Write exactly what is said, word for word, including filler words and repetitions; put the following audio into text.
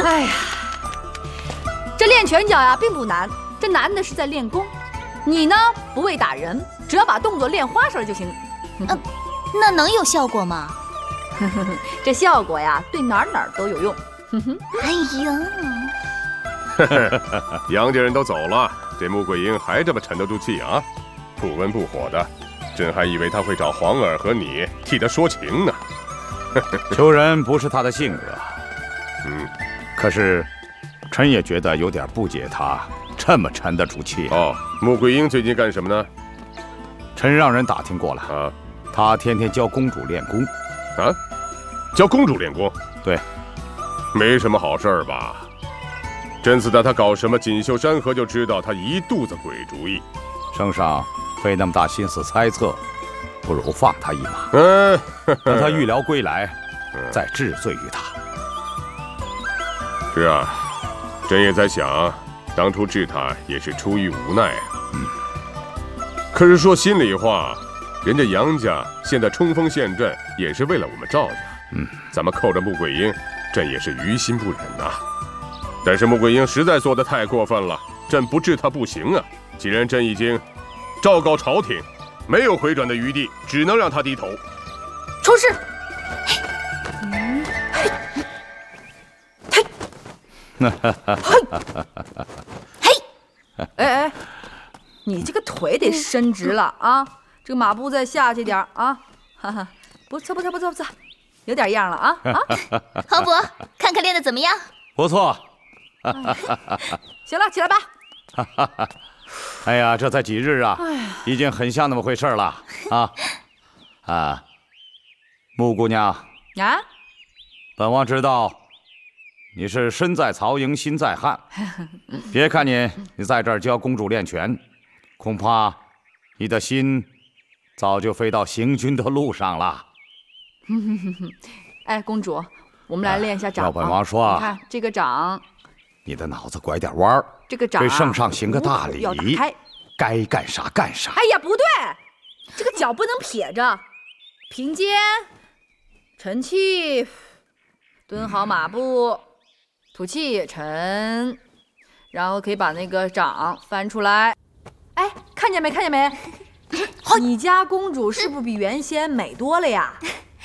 哎呀，这练拳脚呀并不难，这难的是在练功。你呢，不为打人，只要把动作练花哨就行。 呃，那能有效果吗？ 这效果呀，对哪儿哪儿都有用。 哎呀，杨家人都走了，这穆桂英还这么沉得住气啊，不温不火的，朕还以为他会找皇儿和你替他说情呢。 求人不是他的性格， 嗯， 可是臣也觉得有点不解他这么沉得住气。 哦，穆桂英最近干什么呢？ 臣让人打听过了啊， 他天天教公主练功。 啊，教公主练功？ 对， 没什么好事儿吧？朕自打他搞什么锦绣山河就知道他一肚子鬼主意。 圣上费那么大心思猜测，不如放他一马， 嗯， 等他预疗归来，再治罪于他。 是啊，朕也在想，当初治他也是出于无奈啊。 嗯。 可是说心里话，人家杨家现在冲锋陷阵，也是为了我们赵家。 嗯， 咱们扣着穆桂英，朕也是于心不忍呐。但是穆桂英实在做得太过分了，朕不治他不行啊。既然朕已经昭告朝廷，没有回转的余地，只能让他低头。 出事！嘿，哎哎，你这个腿得伸直了啊！这个马步再下去点啊！哈哈，不错不错不错不错，有点样了啊啊！ 豪伯，看看练得怎么样？ 不错。 行了，起来吧。 哎呀，这才几日啊，已经很像那么回事了啊！啊，穆姑娘啊， 本王知道你是身在曹营心在汉，别看你你在这儿教公主练拳，恐怕你的心早就飞到行军的路上了。 哎，公主，我们来练一下掌。 要本王说啊， 你看这个掌， 你的脑子拐点弯儿。 这个掌对圣上行个大礼， 要打开， 该干啥干啥。 哎呀，不对，这个脚不能撇着，平肩，沉气，蹲好马步，吐气沉，然后可以把那个掌翻出来。哎，看见没？看见没？你家公主是不是比原先美多了呀？